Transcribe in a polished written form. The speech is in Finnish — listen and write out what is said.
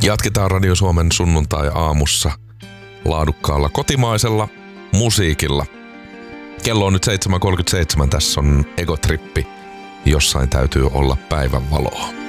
Jatketaan Radio Suomen sunnuntai-aamussa laadukkaalla kotimaisella musiikilla. Kello on nyt 7.37, tässä on Egotrippi. Jossain täytyy olla päivänvaloa.